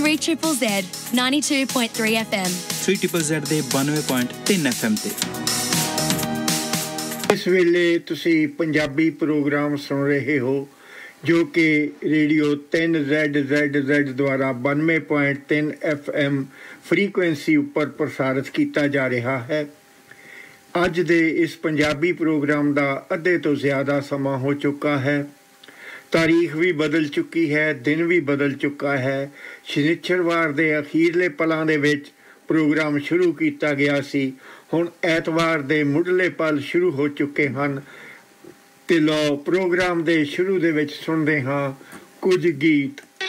3ZZZ 92.3 FM 3ZZZ ਦੇ 92.3 FM ਤੇ ਇਸ ਵੇਲੇ ਤੁਸੀਂ ਪੰਜਾਬੀ ਪ੍ਰੋਗਰਾਮ ਸੁਣ ਰਹੇ ਹੋ ਜੋ ਕਿ ਰੇਡੀਓ 3ZZZ ਦੁਆਰਾ 92.3 FM ਫ੍ਰੀਕੁਐਂਸੀ ਉੱਪਰ ਪ੍ਰਸਾਰਿਤ ਕੀਤਾ ਜਾ ਰਿਹਾ ਹੈ। ਅੱਜ ਦੇ ਇਸ ਪੰਜਾਬੀ ਪ੍ਰੋਗਰਾਮ ਦਾ ਅੱਧੇ ਤੋਂ ਜ਼ਿਆਦਾ ਸਮਾਂ ਹੋ ਚੁੱਕਾ ਹੈ। ਤਾਰੀਖ ਵੀ ਬਦਲ ਚੁੱਕੀ ਹੈ, ਦਿਨ ਵੀ ਬਦਲ ਚੁੱਕਾ ਹੈ। ਸ਼ਨੀਚਰਵਾਰ ਦੇ ਅਖੀਰਲੇ ਪਲਾਂ ਦੇ ਵਿੱਚ ਪ੍ਰੋਗਰਾਮ ਸ਼ੁਰੂ ਕੀਤਾ ਗਿਆ ਸੀ। ਹੁਣ ਐਤਵਾਰ ਦੇ ਮੁੱਢਲੇ ਪਲ ਸ਼ੁਰੂ ਹੋ ਚੁੱਕੇ ਹਨ ਅਤੇ ਲਓ ਪ੍ਰੋਗਰਾਮ ਦੇ ਸ਼ੁਰੂ ਦੇ ਵਿੱਚ ਸੁਣਦੇ ਹਾਂ ਕੁਝ ਗੀਤ।